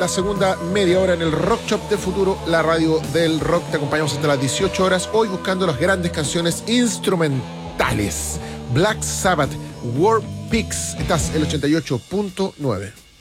la segunda media hora en el Rock Shop de Futuro, la radio del rock. Te acompañamos hasta las 18 horas, hoy buscando las grandes canciones instrumentales. Black Sabbath, War Pigs. Estás el 88.9.